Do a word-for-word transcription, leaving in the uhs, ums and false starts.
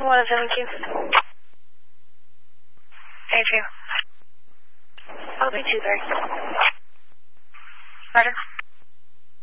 One of them, thank you. Thank you. I'll be two there. Roger.